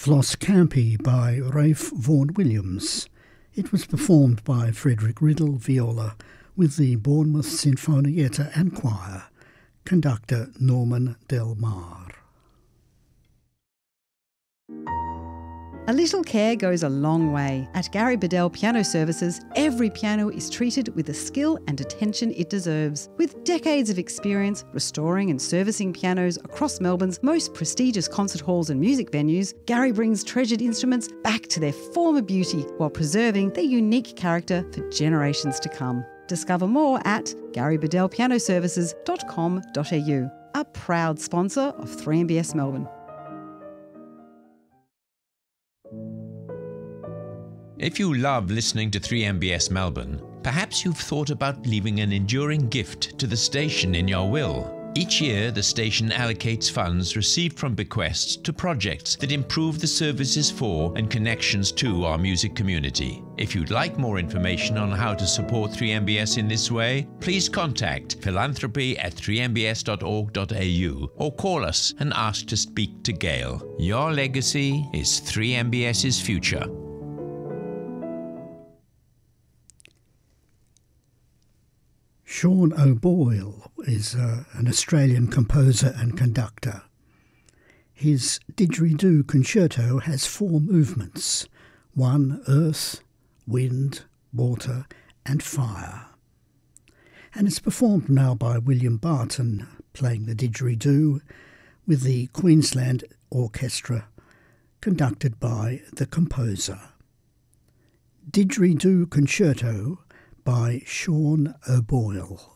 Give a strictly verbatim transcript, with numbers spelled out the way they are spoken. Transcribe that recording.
Floss Campy by Ralph Vaughan Williams. It was performed by Frederick Riddle, viola, with the Bournemouth Sinfonietta and choir, conductor Norman Del Mar. A little care goes a long way. At Gary Bedell Piano Services, every piano is treated with the skill and attention it deserves. With decades of experience restoring and servicing pianos across Melbourne's most prestigious concert halls and music venues, Gary brings treasured instruments back to their former beauty while preserving their unique character for generations to come. Discover more at gary bedell piano services dot com dot a u, a proud sponsor of three M B S Melbourne. If you love listening to three M B S Melbourne, perhaps you've thought about leaving an enduring gift to the station in your will. Each year, the station allocates funds received from bequests to projects that improve the services for and connections to our music community. If you'd like more information on how to support three M B S in this way, please contact philanthropy at three m b s dot org dot a u or call us and ask to speak to Gail. Your legacy is three M B S's future. Sean O'Boyle is uh, an Australian composer and conductor. His didgeridoo concerto has four movements: one, earth, wind, water and fire. And it's performed now by William Barton, playing the didgeridoo, with the Queensland Orchestra, conducted by the composer. Didgeridoo Concerto by Sean O'Boyle.